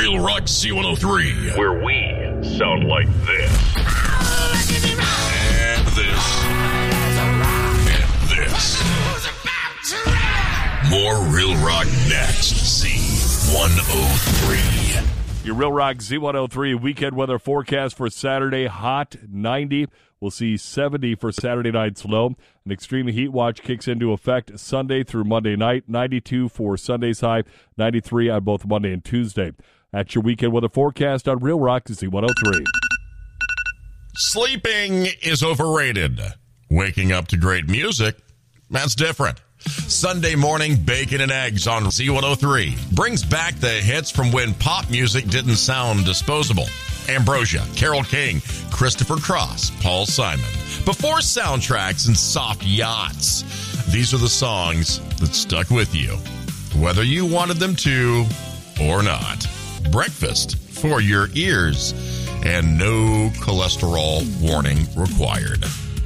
Real Rock Z103, where we sound like this. And this. And this. More Real Rock next. Z103. Your Real Rock Z103 weekend weather forecast for Saturday, hot 90. We'll see 70 for Saturday night's low. An extreme heat watch kicks into effect Sunday through Monday night. 92 for Sunday's high, 93 on both Monday and Tuesday. That's your weekend weather forecast on Real Rock Z103. Sleeping is overrated. Waking up to great music, that's different. Sunday morning bacon and eggs on Z103 brings back the hits from when pop music didn't sound disposable. Ambrosia, Carole King, Christopher Cross, Paul Simon. Before soundtracks and soft yachts, these are the songs that stuck with you, whether you wanted them to or not. Breakfast for your ears, and no cholesterol warning required.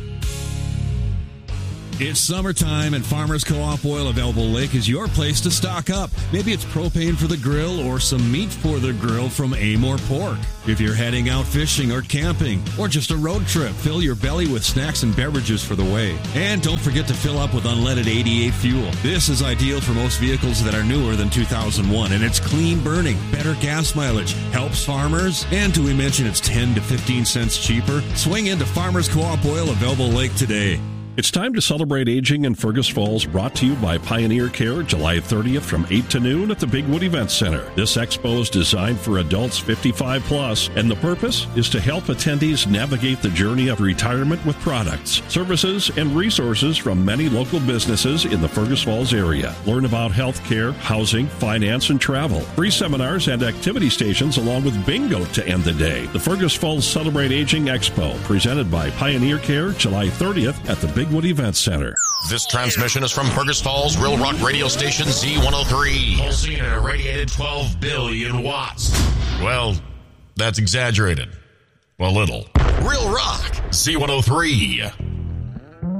It's summertime, and Farmers Co-op Oil of Elbow Lake is your place to stock up. Maybe it's propane for the grill or some meat for the grill from Amore Pork. If you're heading out fishing or camping or just a road trip, fill your belly with snacks and beverages for the way. And don't forget to fill up with unleaded 88 fuel. This is ideal for most vehicles that are newer than 2001, and it's clean burning, better gas mileage, helps farmers, and do we mention it's 10 to 15 cents cheaper? Swing into Farmers Co-op Oil of Elbow Lake today. It's time to celebrate aging in Fergus Falls, brought to you by Pioneer Care, July 30th from 8 to noon at the Bigwood Event Center. This expo is designed for adults 55 plus, and the purpose is to help attendees navigate the journey of retirement with products, services, and resources from many local businesses in the Fergus Falls area. Learn about health care, housing, finance, and travel. Free seminars and activity stations along with bingo to end the day. The Fergus Falls Celebrate Aging Expo, presented by Pioneer Care, July 30th at the Bigwood Event Center. This transmission is from Fergus Falls Real Rock radio station Z103. Pulsing at a radiated 12 billion watts. Well, that's exaggerated. A little. Real Rock Z103.